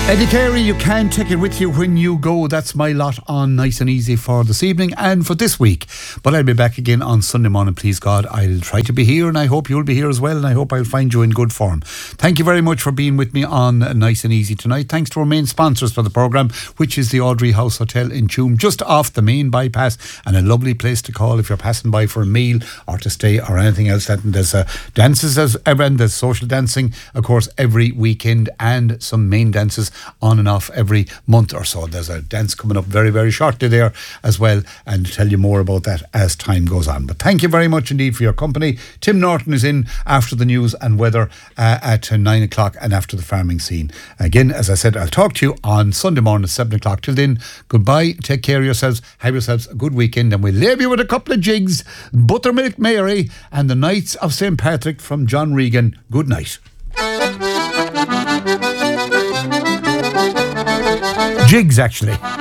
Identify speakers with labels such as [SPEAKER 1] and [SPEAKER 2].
[SPEAKER 1] Eddie Carey, you can take it with you when you go. That's my lot on Nice and Easy for this evening and for this week. But I'll be back again on Sunday morning, please God. I'll try to be here and I hope you'll be here as well, and I hope I'll find you in good form. Thank you very much for being with me on Nice and Easy tonight. Thanks to our main sponsors for the programme, which is the Audrey House Hotel in Tuam, just off the main bypass, and a lovely place to call if you're passing by for a meal or to stay or anything else. And there's dances as ever, and there's social dancing, of course, every weekend, and some main dances on and off every month or so. There's a dance coming up very, very shortly there as well, and tell you more about that as time goes on. But thank you very much indeed for your company. Tim Norton is in after the news and weather at 9 o'clock and after the farming scene. Again, as I said, I'll talk to you on Sunday morning at 7 o'clock. Till then, goodbye, take care of yourselves, have yourselves a good weekend, and we'll leave you with a couple of jigs, Buttermilk Mary and the Knights of St. Patrick from John Regan. Good night. Jigs, actually.